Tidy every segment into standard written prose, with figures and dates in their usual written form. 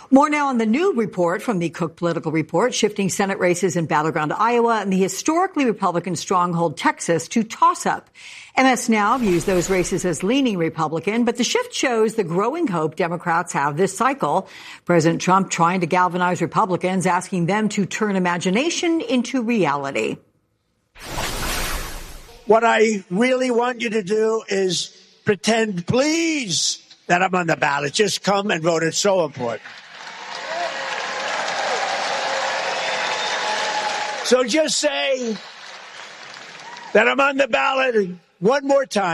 More now on the new report from the Cook Political Report, shifting Senate races in battleground Iowa and the historically Republican stronghold Texas to toss-up. MS Now views those races as leaning Republican, but the shift shows the growing hope Democrats have this cycle. President Trump trying to galvanize Republicans, asking them to turn imagination into reality. What I really want you to do is pretend, please, that I'm on the ballot. Just come and vote. It's so important. So just say that I'm on the ballot one more time.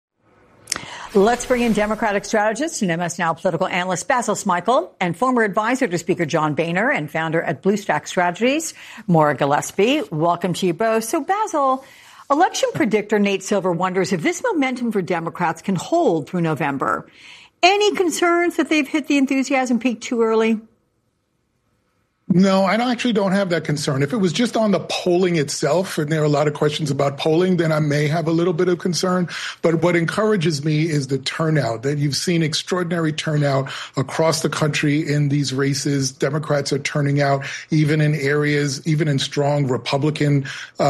Let's bring in Democratic strategist and MS Now political analyst Basil Smikle and former advisor to Speaker John Boehner and founder at BlueStack Strategies, Maura Gillespie. Welcome to you both. So, Basil, election predictor Nate Silver wonders if this momentum for Democrats can hold through November. Any concerns that they've hit the enthusiasm peak too early? No, I actually don't have that concern. If it was just on the polling itself, and there are a lot of questions about polling, then I may have a little bit of concern. But what encourages me is the turnout, that you've seen extraordinary turnout across the country in these races. Democrats are turning out even in areas, even in strong Republican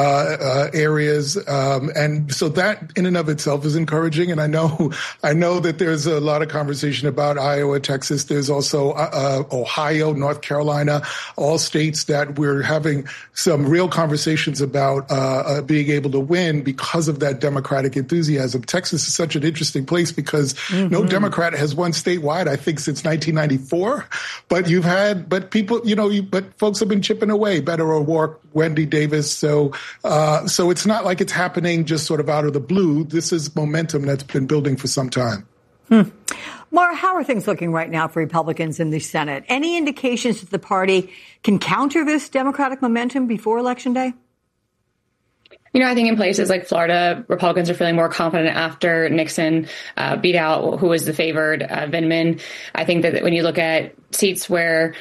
areas. And so that in and of itself is encouraging. And I know that there's a lot of conversation about Iowa, Texas. There's also Ohio, North Carolina, all states that we're having some real conversations about being able to win because of that Democratic enthusiasm. Texas is such an interesting place because no Democrat has won statewide, I think, since 1994. But people, but folks have been chipping away. Beto O'Rourke, Wendy Davis. So it's not like it's happening just sort of out of the blue. This is momentum that's been building for some time. Maura, how are things looking right now for Republicans in the Senate? Any indications that the party can counter this Democratic momentum before Election Day? I think in places like Florida, Republicans are feeling more confident after Nixon beat out who was the favored, Vindman. I think that when you look at seats where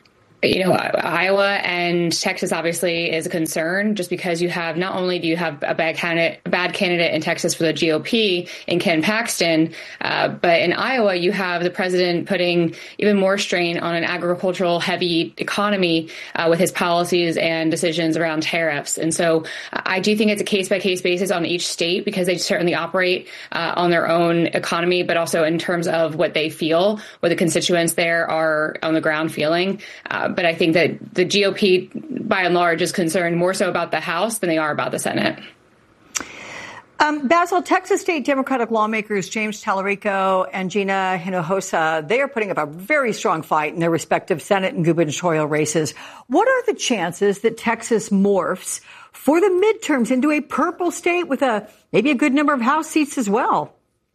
Iowa and Texas obviously is a concern just because not only do you have a bad candidate in Texas for the GOP in Ken Paxton, but in Iowa you have the president putting even more strain on an agricultural heavy economy with his policies and decisions around tariffs. And so I do think it's a case by case basis on each state because they certainly operate on their own economy, but also in terms of what they feel, what the constituents there are on the ground feeling. But I think that the GOP, by and large, is concerned more so about the House than they are about the Senate. Basil, Texas state Democratic lawmakers James Tallarico and Gina Hinojosa, they are putting up a very strong fight in their respective Senate and gubernatorial races. What are the chances that Texas morphs for the midterms into a purple state with maybe a good number of House seats as well?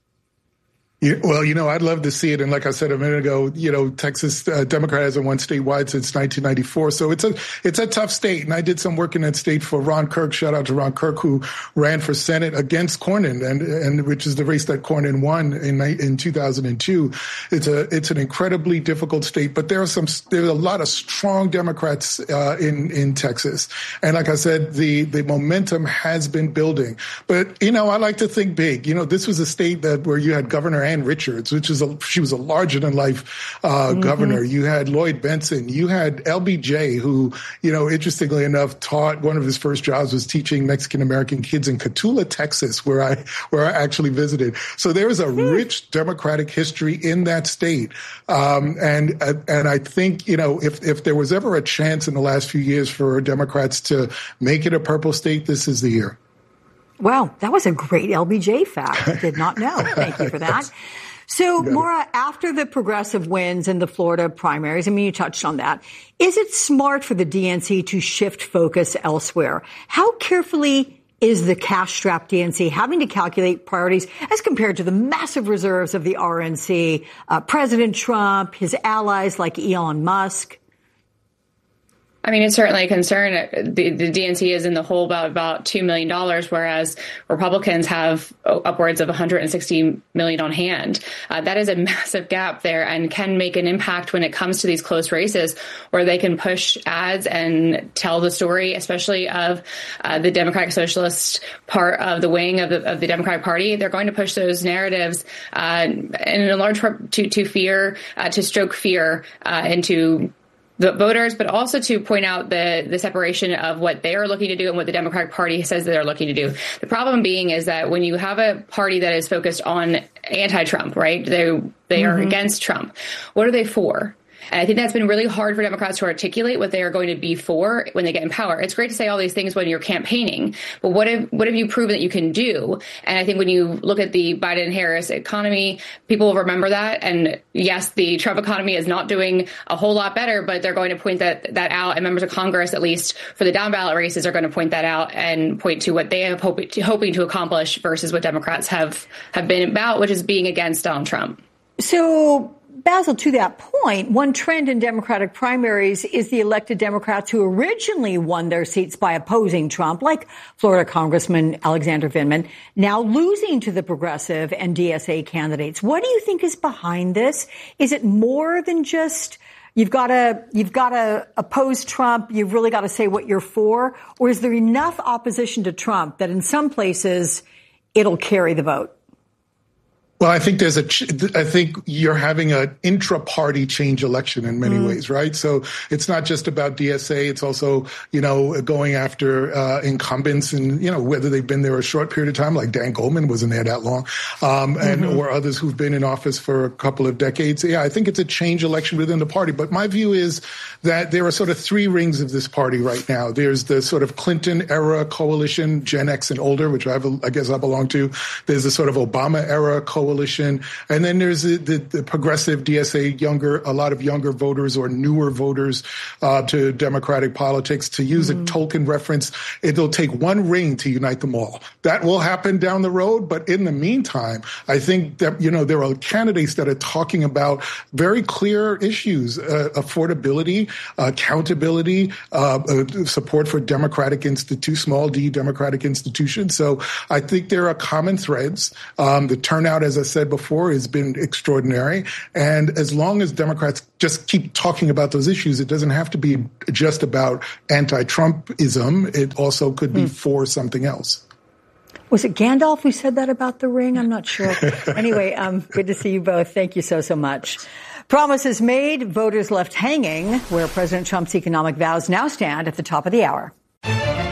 Well, I'd love to see it. And like I said a minute ago, Texas Democrat hasn't won statewide since 1994. So it's a tough state. And I did some work in that state for Ron Kirk. Shout out to Ron Kirk, who ran for Senate against Cornyn, and which is the race that Cornyn won in 2002. It's an incredibly difficult state, but there's a lot of strong Democrats in Texas. And like I said, the momentum has been building. But I like to think big. This was a state where you had Governor Ann Richards, she was a larger-than-life governor. You had Lloyd Benson. You had LBJ, who, interestingly enough, one of his first jobs was teaching Mexican-American kids in Cotulla, Texas, where I actually visited. So there is a rich Democratic history in that state. And I think, if there was ever a chance in the last few years for Democrats to make it a purple state, this is the year. Wow, that was a great LBJ fact. I did not know. Thank you for that. So, Maura, after the progressive wins in the Florida primaries, you touched on that, is it smart for the DNC to shift focus elsewhere? How carefully is the cash-strapped DNC having to calculate priorities as compared to the massive reserves of the RNC, President Trump, his allies like Elon Musk? I mean, it's certainly a concern. The DNC is in the hole about $2 million, whereas Republicans have upwards of $160 million on hand. That is a massive gap there and can make an impact when it comes to these close races where they can push ads and tell the story, especially of the Democratic Socialist part of the wing of the Democratic Party. They're going to push those narratives in a large part to stoke fear into the voters, but also to point out the separation of what they are looking to do and what the Democratic Party says they're looking to do. The problem being is that when you have a party that is focused on anti-Trump, right? They are against Trump. What are they for? And I think that's been really hard for Democrats to articulate what they are going to be for when they get in power. It's great to say all these things when you're campaigning, but what have you proven that you can do? And I think when you look at the Biden-Harris economy, people will remember that. And yes, the Trump economy is not doing a whole lot better, but they're going to point that out. And members of Congress, at least for the down ballot races, are going to point that out and point to what they have hoping to accomplish versus what Democrats have been about, which is being against Donald Trump. So, Basil, to that point, one trend in Democratic primaries is the elected Democrats who originally won their seats by opposing Trump, like Florida Congressman Alexander Vindman, now losing to the progressive and DSA candidates. What do you think is behind this? Is it more than just you've got to oppose Trump, you've really got to say what you're for, or is there enough opposition to Trump that in some places it'll carry the vote? Well, I think I think you're having an intra-party change election in many ways, right? So it's not just about DSA. It's also, going after incumbents and, whether they've been there a short period of time, like Dan Goldman wasn't there that long, or others who've been in office for a couple of decades. Yeah, I think it's a change election within the party. But my view is that there are sort of three rings of this party right now. There's the sort of Clinton era coalition, Gen X and older, which I guess I belong to. There's the sort of Obama era coalition. And then there's the progressive DSA, a lot of younger voters or newer voters to Democratic politics. To use a Tolkien reference, it'll take one ring to unite them all. That will happen down the road. But in the meantime, I think that, there are candidates that are talking about very clear issues, affordability, accountability, support for democratic small d democratic institutions. So I think there are common threads. The turnout, as I said before, has been extraordinary. And as long as Democrats just keep talking about those issues, it doesn't have to be just about anti-Trumpism. It also could be for something else. Was it Gandalf who said that about the ring? I'm not sure. Anyway, good to see you both. Thank you so much. Promises made, voters left hanging, where President Trump's economic vows now stand at the top of the hour.